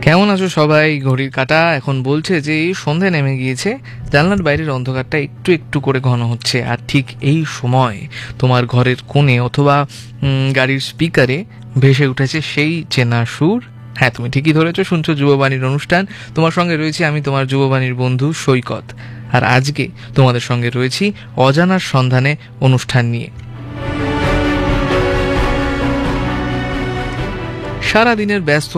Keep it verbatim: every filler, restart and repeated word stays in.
কেমন আছো সবাই? ঘড়ির কাঁটা এখন বলছে যে এই সন্ধে নেমে গিয়েছে, জানলার বাইরের অন্ধকারটা একটু একটু করে ঘন হচ্ছে, আর ঠিক এই সময় তোমার ঘরের কোণে অথবা উম, গাড়ির স্পিকারে ভেসে উঠেছে সেই চেনা সুর। হ্যাঁ, তুমি ঠিকই ধরেছো, শুনছো যুববাণীর অনুষ্ঠান। তোমার সঙ্গে রয়েছি আমি, তোমার যুববাণীর বন্ধু সৈকত। আর আজকে তোমাদের সঙ্গে রয়েছি অজানার সন্ধানে অনুষ্ঠান নিয়ে। সারা দিনের ব্যস্ত